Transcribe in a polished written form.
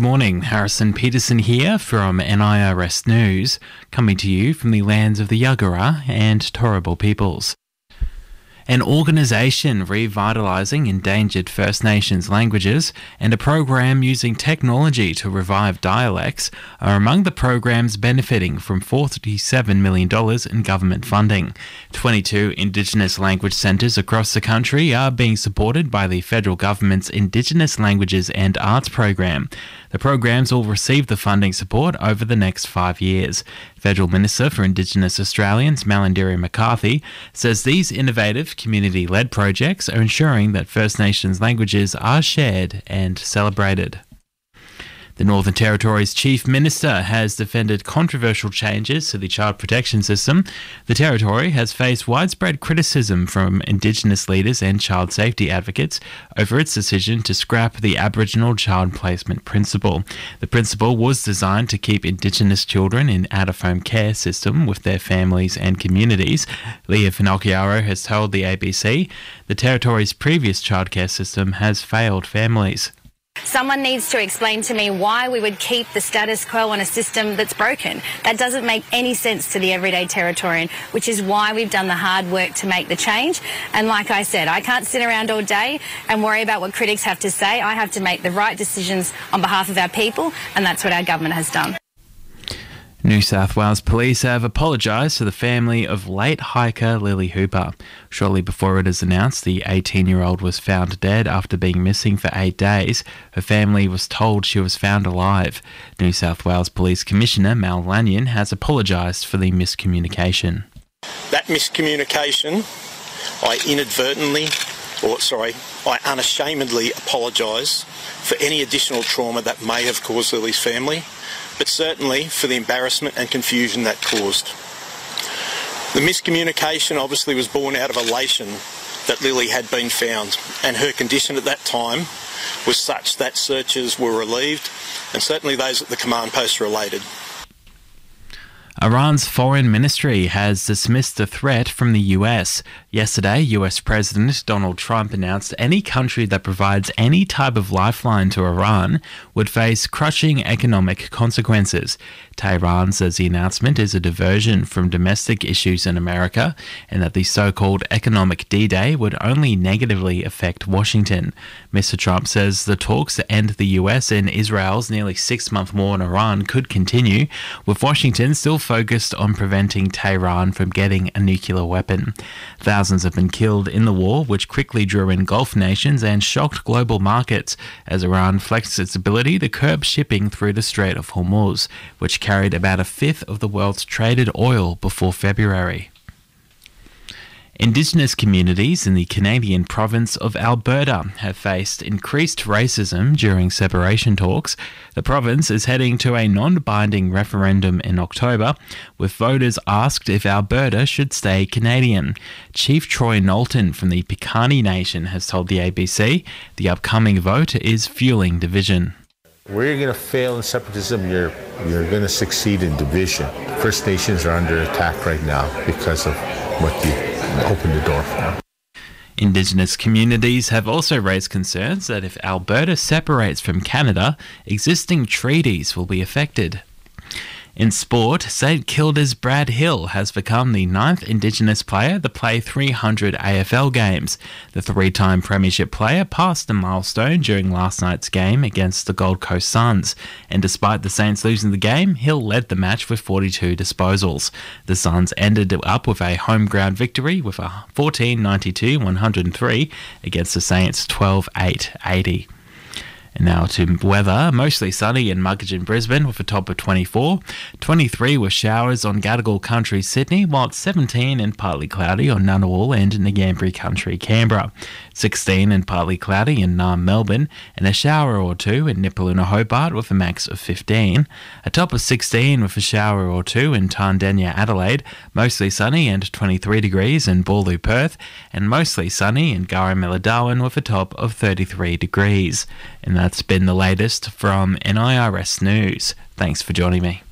Good morning, Harrison Peterson here from NIRS News, coming to you from the lands of the Yagara and Turrbal peoples. An organisation revitalising endangered First Nations languages and a program using technology to revive dialects are among the programs benefiting from $47 million in government funding. 22 Indigenous language centres across the country are being supported by the federal government's Indigenous Languages and Arts program. The programs will receive the funding support over the next 5 years. Federal Minister for Indigenous Australians, Malarndirri McCarthy, says these innovative community-led projects are ensuring that First Nations languages are shared and celebrated. The Northern Territory's Chief Minister has defended controversial changes to the child protection system. The Territory has faced widespread criticism from Indigenous leaders and child safety advocates over its decision to scrap the Aboriginal child placement principle. The principle was designed to keep Indigenous children in out-of-home care system with their families and communities. Leah Finocchiaro has told the ABC the Territory's previous childcare system has failed families. Someone needs to explain to me why we would keep the status quo on a system that's broken. That doesn't make any sense to the everyday Territorian, which is why we've done the hard work to make the change. And like I said, I can't sit around all day and worry about what critics have to say. I have to make the right decisions on behalf of our people, and that's what our government has done. New South Wales Police have apologised to the family of late hiker Lily Hooper. Shortly before it is announced the 18-year-old was found dead after being missing for 8 days, her family was told she was found alive. New South Wales Police Commissioner Mal Lanyon has apologised for the miscommunication. That miscommunication, I unashamedly apologise for any additional trauma that may have caused Lily's family, but certainly for the embarrassment and confusion that caused. The miscommunication obviously was born out of elation that Lily had been found, and her condition at that time was such that searches were relieved, and certainly those at the command post were elated. Iran's foreign ministry has dismissed the threat from the US. Yesterday, US President Donald Trump announced any country that provides any type of lifeline to Iran would face crushing economic consequences. Tehran says the announcement is a diversion from domestic issues in America and that the so-called economic D-Day would only negatively affect Washington. Mr. Trump says the talks to end the US and Israel's nearly 6-month war in Iran could continue, with Washington still focused on preventing Tehran from getting a nuclear weapon. Thousands have been killed in the war, which quickly drew in Gulf nations and shocked global markets as Iran flexed its ability to curb shipping through the Strait of Hormuz, which carried about a fifth of the world's traded oil before February. Indigenous communities in the Canadian province of Alberta have faced increased racism during separation talks. The province is heading to a non-binding referendum in October, with voters asked if Alberta should stay Canadian. Chief Troy Knowlton from the Piikani Nation has told the ABC the upcoming vote is fueling division. Where you're going to fail in separatism, you're going to succeed in division. First Nations are under attack right now because of what you opened the door for. Indigenous communities have also raised concerns that if Alberta separates from Canada, existing treaties will be affected. In sport, St Kilda's Brad Hill has become the 9th Indigenous player to play 300 AFL games. The 3-time Premiership player passed the milestone during last night's game against the Gold Coast Suns, and despite the Saints losing the game, Hill led the match with 42 disposals. The Suns ended up with a home ground victory with a 14-92-103 against the Saints 12-8-80. And now to weather, mostly sunny in Muggeridge and Brisbane with a top of 24. 23 with showers on Gadigal Country, Sydney, while it's 17 and partly cloudy on Ngunnawal and Ngambri Country, Canberra. 16 and partly cloudy in Naarm, Melbourne, and a shower or two in Nipaluna, Hobart with a max of 15. A top of 16 with a shower or two in Tandenya, Adelaide, mostly sunny and 23 degrees in Boorloo, Perth, and mostly sunny in Garramilla, Darwin with a top of 33 degrees. And that's been the latest from NIRS News. Thanks for joining me.